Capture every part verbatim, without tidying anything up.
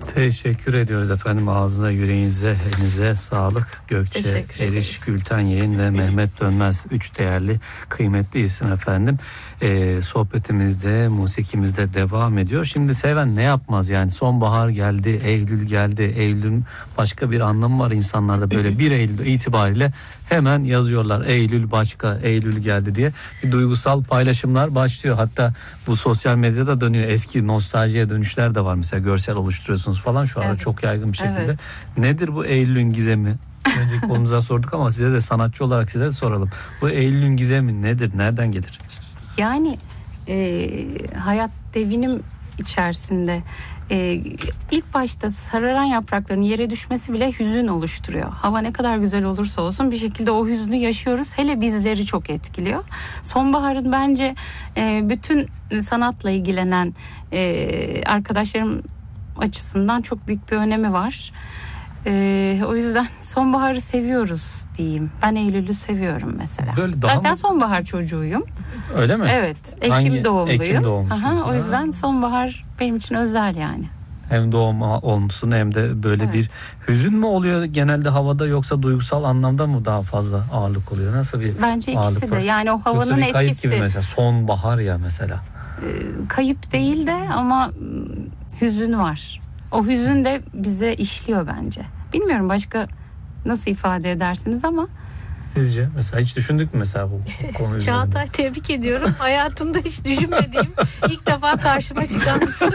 Teşekkür ediyoruz efendim. Ağzına, yüreğinize, elinize sağlık. Gökçe Eriş, Gülten Yayın ve Mehmet Dönmez, üç değerli, kıymetli isim efendim. Ee, sohbetimizde, musikimizde devam ediyor. Şimdi seven ne yapmaz yani? Sonbahar geldi, Eylül geldi. Eylül'ün başka bir anlamı var insanlarda, böyle bir Eylül itibariyle hemen yazıyorlar. Eylül başka, Eylül geldi diye bir duygusal paylaşımlar başlıyor. Hatta bu sosyal medyada dönüyor. Eski nostaljiye dönüşler de var. Mesela görsel oluşturuyorsunuz falan şu anda, evet, çok yaygın bir şekilde. Evet. Nedir bu Eylül'ün gizemi? Önceki konumuza sorduk ama size de, sanatçı olarak size de soralım. Bu Eylül'ün gizemi nedir? Nereden gelir? Yani e, hayat devinim içerisinde e, ilk başta sararan yaprakların yere düşmesi bile hüzün oluşturuyor. Hava ne kadar güzel olursa olsun bir şekilde o hüznü yaşıyoruz. Hele bizleri çok etkiliyor. Sonbaharın bence e, bütün sanatla ilgilenen e, arkadaşlarım açısından çok büyük bir önemi var. E, o yüzden sonbaharı seviyoruz diyeyim. Ben Eylül'ü seviyorum mesela. Zaten mı... sonbahar çocuğuyum. Öyle mi? Evet. Ekim Hangi? doğumluyum. Ekim doğumlusunuz. Aha, o yüzden sonbahar benim için özel yani. Hem doğum olmuşsun hem de böyle, evet, bir hüzün mü oluyor genelde havada, yoksa duygusal anlamda mı daha fazla ağırlık oluyor? Nasıl bir Bence ikisi de. Yani o havanın etkisi. Kayıp gibi mesela. Sonbahar ya mesela. Ee, kayıp değil de ama hüzün var. O hüzün de bize işliyor bence. Bilmiyorum başka nasıl ifade edersiniz ama. Sizce? Mesela hiç düşündük mü mesela bu konuyu? Çağatay, tebrik ediyorum. Hayatımda hiç düşünmediğim, ilk defa karşıma çıkan bir soru.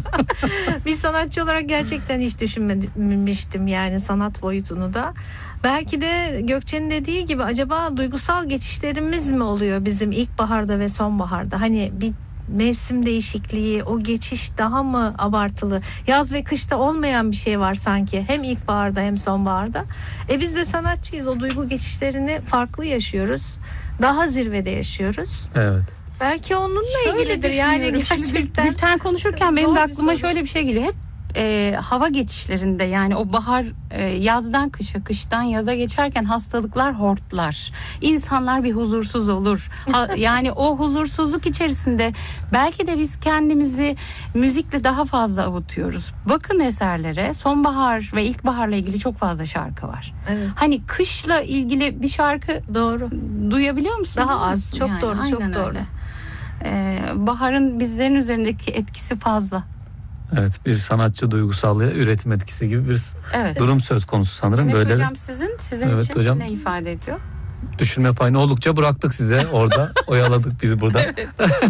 Bir sanatçı olarak gerçekten hiç düşünmemiştim yani sanat boyutunu da. Belki de Gökçe'nin dediği gibi acaba duygusal geçişlerimiz mi oluyor bizim ilkbaharda ve sonbaharda? Hani bir mevsim değişikliği, o geçiş daha mı abartılı? Yaz ve kışta olmayan bir şey var sanki. Hem ilkbaharda hem sonbaharda. E biz de sanatçıyız. O duygu geçişlerini farklı yaşıyoruz. Daha zirvede yaşıyoruz. Evet. Belki onunla şöyle ilgilidir yani gerçekten. Gülten konuşurken benim de aklıma şöyle bir şey geliyor. Hep e, hava geçişlerinde, yani o bahar e, yazdan kışa, kıştan yaza geçerken hastalıklar hortlar. İnsanlar bir huzursuz olur. Ha, yani o huzursuzluk içerisinde belki de biz kendimizi müzikle daha fazla avutuyoruz. Bakın eserlere, sonbahar ve ilkbaharla ilgili çok fazla şarkı var. Evet. Hani kışla ilgili bir şarkı doğru duyabiliyor musun? Daha az. Çok yani, doğru, çok doğru. Öyle. Ee, baharın bizlerin üzerindeki etkisi fazla. Evet, bir sanatçı duygusallığı, üretim etkisi gibi bir, evet, durum söz konusu sanırım. Evet, böyle. Hocam sizin sizin evet, için hocam, ne ifade ediyor? Düşünme payını oldukça bıraktık size orada. Oyaladık bizi burada. Evet.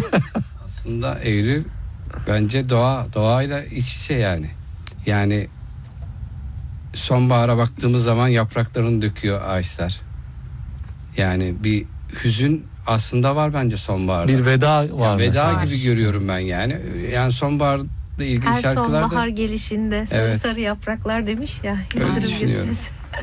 Aslında Eylül bence doğa doğayla iç içe yani. Yani sonbahara baktığımız zaman yapraklarını döküyor ağaçlar. Yani bir hüzün aslında var bence sonbaharda. Bir veda var. Yani veda mesela gibi görüyorum ben yani. Yani sonbaharla ilgili her şarkılarda. Her sonbahar gelişinde sarı, evet, sarı yapraklar demiş ya. Öyle düşünüyorum.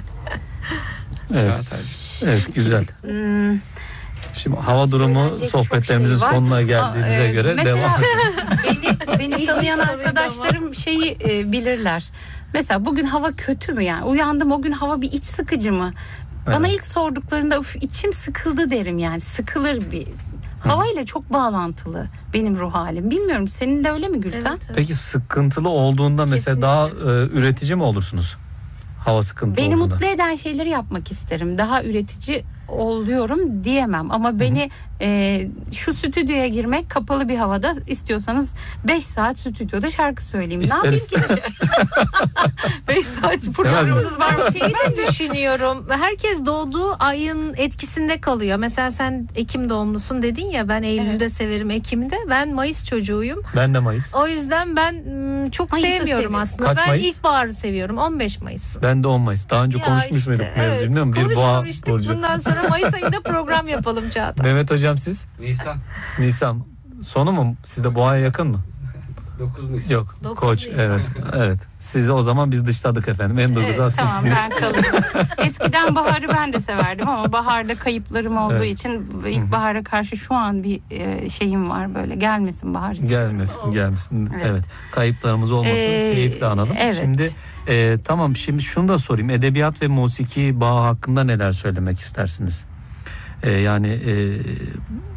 Evet. Evet, güzel. Hmm. Şimdi hava durumu sohbetlerimizin şey sonuna geldiğimize Aa, e, göre mesela, devam edelim. Beni, beni tanıyan arkadaşlarım şeyi e, bilirler. Mesela bugün hava kötü mü yani? Uyandım, o gün hava bir iç sıkıcı mı? Bana evet, ilk sorduklarında uf, içim sıkıldı derim yani. Sıkılır bir. Havayla çok bağlantılı benim ruh halim. Bilmiyorum, senin de öyle mi Gülten? Evet, evet. Peki sıkıntılı olduğunda mesela kesinlikle daha e, üretici mi olursunuz? Hava sıkıntılı beni olduğunda. Mutlu eden şeyleri yapmak isterim. Daha üretici oluyorum diyemem. Ama beni e, şu stüdyoya girmek, kapalı bir havada, istiyorsanız beş saat stüdyoda şarkı söyleyeyim. İsteriz. Ne yapayım ki? beş saat programımız var. Şeyi de düşünüyorum. Herkes doğduğu ayın etkisinde kalıyor. Mesela sen Ekim doğumlusun dedin ya, ben Eylül'de evet, severim, Ekim'de. Ben Mayıs çocuğuyum. Ben de Mayıs. O yüzden ben m, çok Mayıs'ı sevmiyorum seviyorum aslında. Kaç ben Mayıs? İlkbaharı seviyorum. on beş Mayıs. Ben de on Mayıs. Daha önce ya konuşmuş işte, muyduk mevzu, evet, bilmiyorum. Bir boğa burcu. Bundan sonra Mayıs ayında program yapalım Çağatay. Mehmet hocam siz? Nisan. Nisan. Sonu mu? Sizde boğaya yakın mı? dokuz Nisan. Yok. Koç. Nisan. Evet. Evet. Sizi o zaman biz dışladık efendim. En duygusal evet, sizsiniz. Tamam, ben kalayım. Eskiden baharı ben de severdim ama baharda kayıplarım olduğu evet, için ilkbahara karşı şu an bir şeyim var, böyle gelmesin bahar. Gelmesin, oh, gelmesin. Evet. Evet. Kayıplarımız olmasın. Ee, keyifle analım. Evet. Şimdi e, tamam, şimdi şunu da sorayım. Edebiyat ve musiki bağı hakkında neler söylemek istersiniz? E, yani e,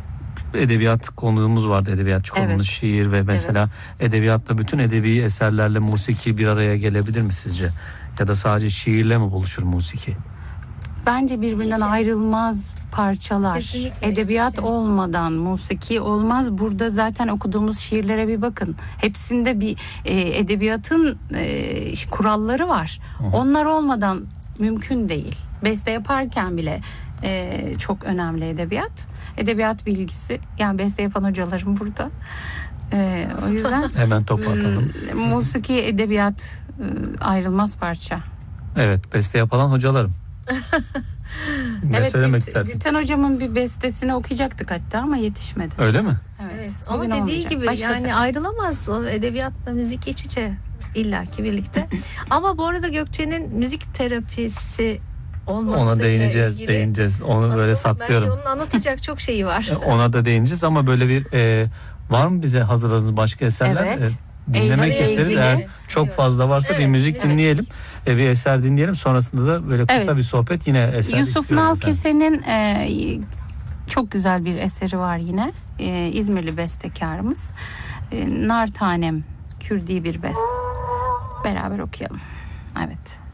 edebiyat konuğumuz vardı. Edebiyatçı konumuz Evet. şiir ve mesela edebiyatla bütün edebi eserlerle musiki bir araya gelebilir mi sizce? Ya da sadece şiirle mi buluşur musiki? Bence birbirinden İç içe. ayrılmaz parçalar. Kesinlikle Edebiyat iç içe. olmadan musiki olmaz. Burada zaten okuduğumuz şiirlere bir bakın. Hepsinde bir e, edebiyatın e, kuralları var. Hı. Onlar olmadan mümkün değil. Beste yaparken bile e, çok önemli edebiyat. Edebiyat bilgisi. Yani beste yapan hocalarım burada. E, o yüzden Hemen topu atalım. m, musiki edebiyat e, ayrılmaz parça. Evet, beste yapılan hocalarım. Ne Evet, söylemek Gül- istersin? Gülten hocamın bir bestesini okuyacaktık hatta ama yetişmedi. Öyle mi? Evet. Ama bugün dediği olmayacak. gibi Başka yani sefer. ayrılamaz o edebiyatla müzik iç içe illaki birlikte. Ama bu arada Gökçe'nin müzik terapisti olması Ona değineceğiz, değineceğiz. Onu böyle saklıyorum. Bence onun anlatacak çok şeyi var. Ona da değineceğiz ama böyle bir e, var mı bize hazırladığınız başka eserler? Evet. E, dinlemek Eylül'le isteriz. ilgili. Eğer çok fazla varsa bir Evet, müzik müzik. dinleyelim. E, bir eser dinleyelim. Sonrasında da böyle kısa Evet. bir sohbet yine eser Yusuf istiyoruz efendim. Nalkese'nin e, çok güzel bir eseri var yine. E, İzmirli bestekarımız. E, Nar Tanem Kürdi bir beste. Beraber okuyalım. Evet.